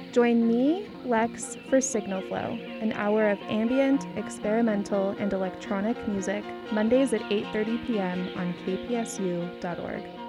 Join me, Lex, for Signal Flow, an hour of ambient, experimental, and electronic music, Mondays at 8:30 p.m. on kpsu.org.